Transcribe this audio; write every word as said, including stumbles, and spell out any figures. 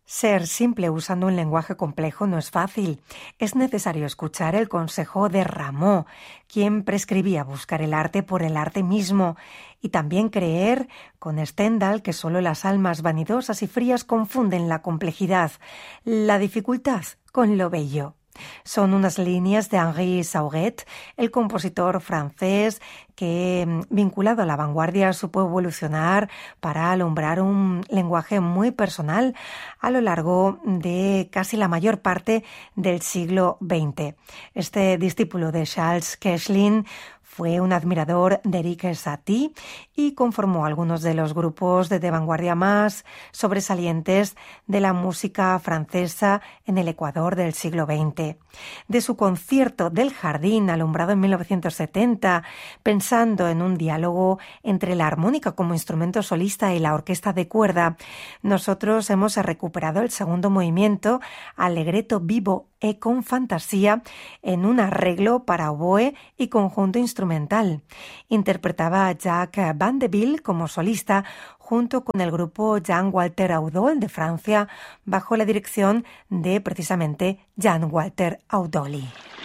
Ser simple usando un lenguaje complejo no es fácil. Es necesario escuchar el consejo de Rameau, quien prescribía buscar el arte por el arte mismo, y también creer, con Stendhal, que solo las almas vanidosas y frías confunden la complejidad, la dificultad con lo bello. Son unas líneas de Henri Sauret, el compositor francés que, vinculado a la vanguardia, supo evolucionar para alumbrar un lenguaje muy personal a lo largo de casi la mayor parte del siglo veinte. Este discípulo de Charles Koechlin fue un admirador de Erik Satie y conformó algunos de los grupos de, de vanguardia más sobresalientes de la música francesa en el Ecuador del siglo veinte. De su concierto del Jardín, alumbrado en mil novecientos setenta, pensando en un diálogo entre la armónica como instrumento solista y la orquesta de cuerda, nosotros hemos recuperado el segundo movimiento, allegretto vivo e con fantasía, en un arreglo para oboe y conjunto instrumental. Interpretaba a Jacques Vandeville como solista junto con el grupo Jean Walter Audol de Francia, bajo la dirección de precisamente Jean Walter Audoli.